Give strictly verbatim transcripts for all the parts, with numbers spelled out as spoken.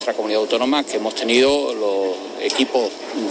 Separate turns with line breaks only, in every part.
Nuestra comunidad autónoma, que hemos tenido los equipos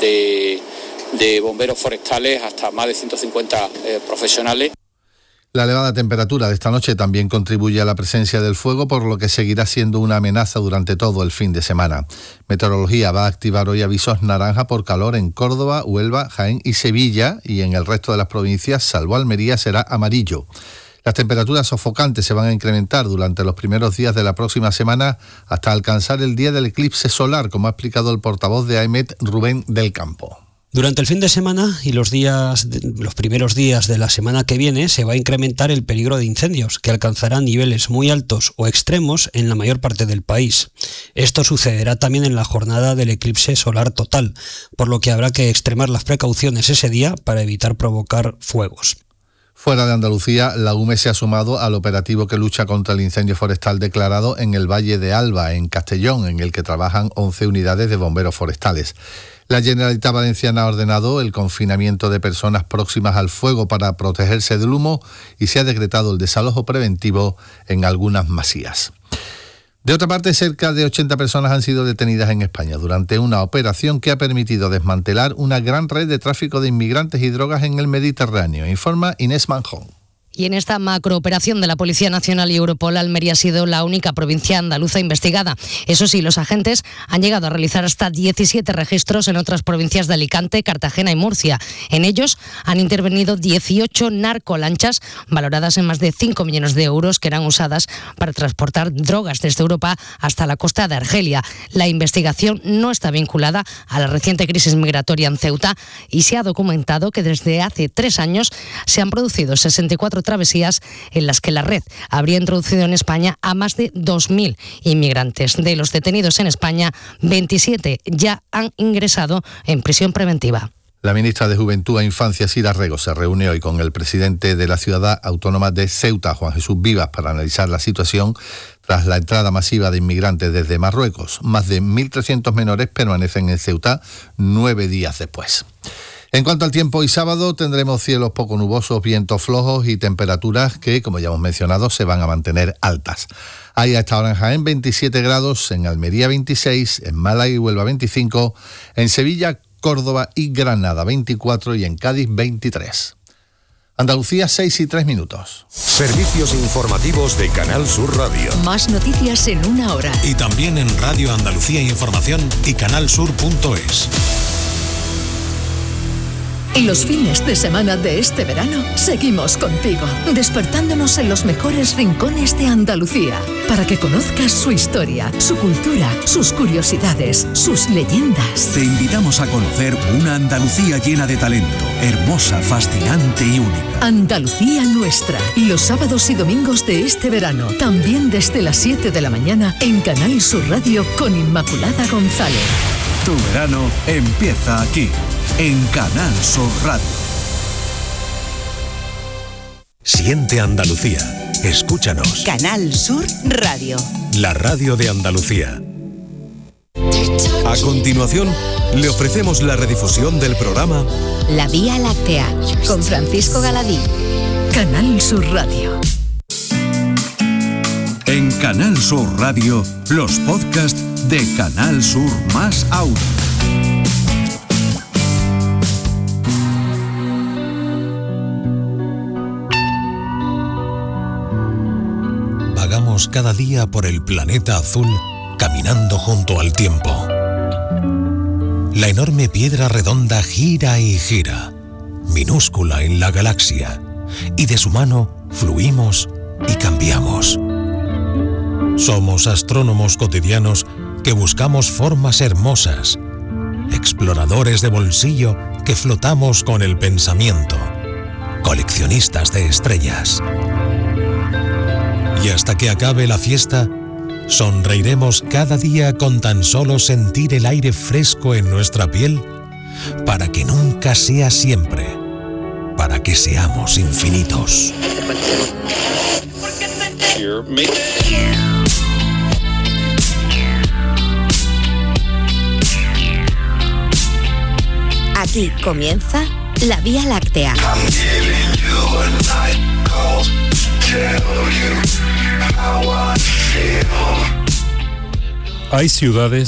de, de bomberos forestales hasta más de ciento cincuenta eh, profesionales.
La elevada temperatura de esta noche también contribuye a la presencia del fuego, por lo que seguirá siendo una amenaza durante todo el fin de semana. Meteorología va a activar hoy avisos naranja por calor en Córdoba, Huelva, Jaén y Sevilla, y en el resto de las provincias, salvo Almería, será amarillo. Las temperaturas sofocantes se van a incrementar durante los primeros días de la próxima semana hasta alcanzar el día del eclipse solar, como ha explicado el portavoz de AEMET, Rubén del Campo.
Durante el fin de semana y los días, los primeros días de la semana que viene se va a incrementar el peligro de incendios, que alcanzará niveles muy altos o extremos en la mayor parte del país. Esto sucederá también en la jornada del eclipse solar total, por lo que habrá que extremar las precauciones ese día para evitar provocar fuegos.
Fuera de Andalucía, la U M E se ha sumado al operativo que lucha contra el incendio forestal declarado en el Valle de Alba, en Castellón, en el que trabajan once unidades de bomberos forestales. La Generalitat Valenciana ha ordenado el confinamiento de personas próximas al fuego para protegerse del humo y se ha decretado el desalojo preventivo en algunas masías. De otra parte, cerca de ochenta personas han sido detenidas en España durante una operación que ha permitido desmantelar una gran red de tráfico de inmigrantes y drogas en el Mediterráneo, informa Inés Manjón.
Y en esta macrooperación de la Policía Nacional y Europol, Almería ha sido la única provincia andaluza investigada. Eso sí, los agentes han llegado a realizar hasta diecisiete registros en otras provincias de Alicante, Cartagena y Murcia. En ellos han intervenido dieciocho narcolanchas valoradas en más de cinco millones de euros, que eran usadas para transportar drogas desde Europa hasta la costa de Argelia. La investigación no está vinculada a la reciente crisis migratoria en Ceuta y se ha documentado que desde hace tres años se han producido sesenta y cuatro travesías en las que la red habría introducido en España a más de dos mil inmigrantes. De los detenidos en España, veintisiete ya han ingresado en prisión preventiva.
La ministra de Juventud e Infancia, Sira Rego, se reunió hoy con el presidente de la ciudad autónoma de Ceuta, Juan Jesús Vivas, para analizar la situación tras la entrada masiva de inmigrantes desde Marruecos. Más de mil trescientos menores permanecen en Ceuta nueve días después. En cuanto al tiempo, hoy sábado tendremos cielos poco nubosos, vientos flojos y temperaturas que, como ya hemos mencionado, se van a mantener altas. Hay a esta hora en Jaén veintisiete grados, en Almería veintiséis, en Málaga y Huelva veinticinco, en Sevilla, Córdoba y Granada veinticuatro y en Cádiz veintitrés. Andalucía, seis y tres minutos.
Servicios informativos de Canal Sur Radio.
Más noticias en una hora.
Y también en Radio Andalucía Información y canalsur punto es.
Y los fines de semana de este verano seguimos contigo, despertándonos en los mejores rincones de Andalucía, para que conozcas su historia, su cultura, sus curiosidades, sus leyendas.
Te invitamos a conocer una Andalucía llena de talento, hermosa, fascinante y única.
Andalucía nuestra, los sábados y domingos de este verano, también desde las siete de la mañana en Canal Sur Radio con Inmaculada González.
Tu verano empieza aquí, en Canal Sur Radio.
Siente Andalucía. Escúchanos.
Canal Sur Radio.
La radio de Andalucía. A continuación, le ofrecemos la redifusión del programa
La Vía Láctea, con Francisco Galadí.
Canal Sur Radio.
En Canal Sur Radio, los podcasts de Canal Sur más Audio.
Vagamos cada día por el planeta azul, caminando junto al tiempo. La enorme piedra redonda gira y gira, minúscula en la galaxia, y de su mano fluimos y cambiamos. Somos astrónomos cotidianos que buscamos formas hermosas, exploradores de bolsillo que flotamos con el pensamiento, coleccionistas de estrellas. Y hasta que acabe la fiesta, sonreiremos cada día con tan solo sentir el aire fresco en nuestra piel, para que nunca sea siempre, para que seamos infinitos.
Aquí comienza La Vía Láctea.
Hay ciudades